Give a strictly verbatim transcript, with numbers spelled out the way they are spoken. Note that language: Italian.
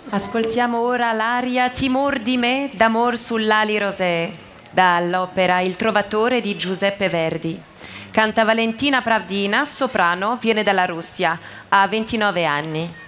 Ascoltiamo ora l'aria Timor di me d'amor sull'ali rosee dall'opera Il Trovatore di Giuseppe Verdi. Canta Valentina Pravdina, soprano, viene dalla Russia, ha ventinove anni.